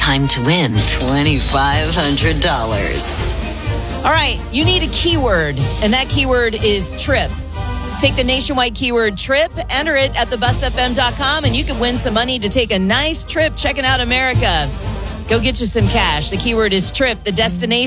time to win $2,500. All right, you need a keyword, and that keyword is trip. Take the nationwide keyword trip, enter it at thebusfm.com, and you can win some money to take a nice trip checking out America. Go get you some cash. The keyword is trip. The destination